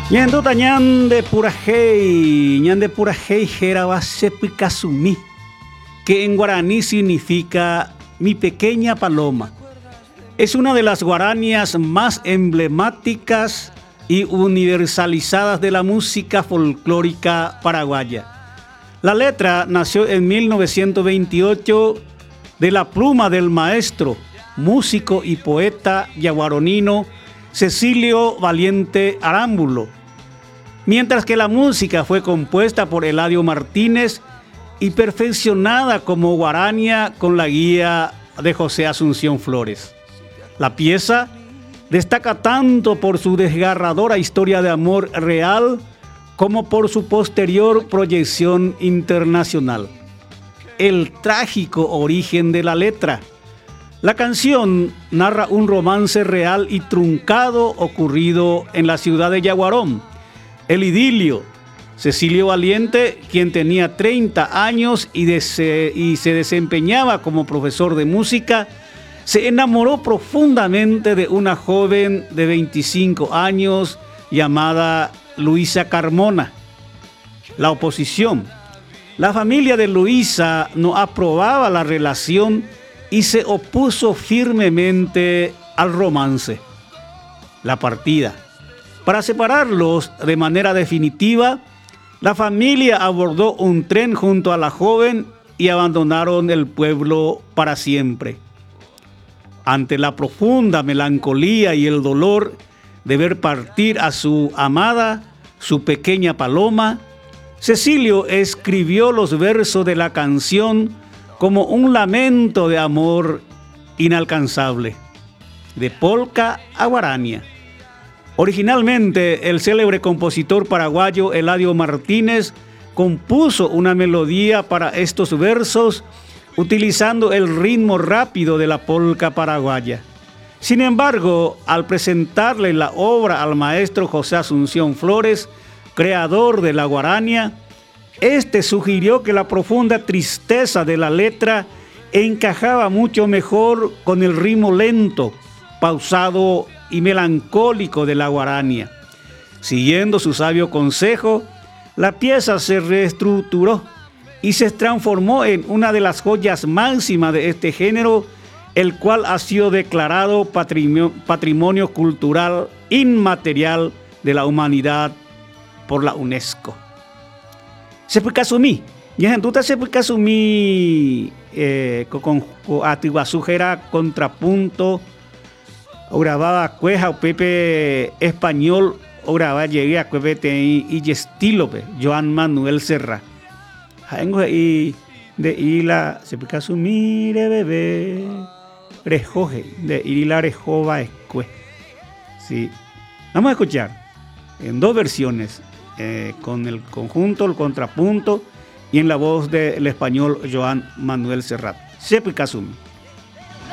Ñandota ñande purajei jeraba sepikasumi, que en guaraní significa mi pequeña paloma. Es una de las guaranías más emblemáticas y universalizadas de la música folclórica paraguaya. La letra nació en 1928 de la pluma del maestro, músico y poeta yaguaronino Cecilio Valiente Arámbulo, mientras que la música fue compuesta por Eladio Martínez y perfeccionada como guarania con la guía de José Asunción Flores. La pieza destaca tanto por su desgarradora historia de amor real como por su posterior proyección internacional. El trágico origen de la letra. La canción narra un romance real y truncado ocurrido en la ciudad de Yaguarón. El idilio. Cecilio Valiente, quien tenía 30 años y se desempeñaba como profesor de música, se enamoró profundamente de una joven de 25 años llamada Luisa Carmona. La oposición. La familia de Luisa no aprobaba la relación y se opuso firmemente al romance. La partida. Para separarlos de manera definitiva, la familia abordó un tren junto a la joven y abandonaron el pueblo para siempre. Ante la profunda melancolía y el dolor de ver partir a su amada, su pequeña paloma, Cecilio escribió los versos de la canción como un lamento de amor inalcanzable, de polca a guarania. Originalmente, el célebre compositor paraguayo Eladio Martínez compuso una melodía para estos versos utilizando el ritmo rápido de la polca paraguaya. Sin embargo, al presentarle la obra al maestro José Asunción Flores, creador de la guarania, este sugirió que la profunda tristeza de la letra encajaba mucho mejor con el ritmo lento, pausado y melancólico de la guarania. Siguiendo su sabio consejo, la pieza se reestructuró y se transformó en una de las joyas máximas de este género, el cual ha sido declarado Patrimonio Cultural Inmaterial de la Humanidad por la UNESCO. Sepikasumi, Yajentuta sepikasumi con atiguazujera contrapunto, o grababa cueja o pepe español, o grababa llegué a cuepete y estilo Joan Manuel Serra. Y de Ila sepikasumi de bebé rejoje de Ila rejova escue. Sí, vamos a escuchar en dos versiones, con el conjunto, el contrapunto y en la voz del español Joan Manuel Serrat. Sepikasumi.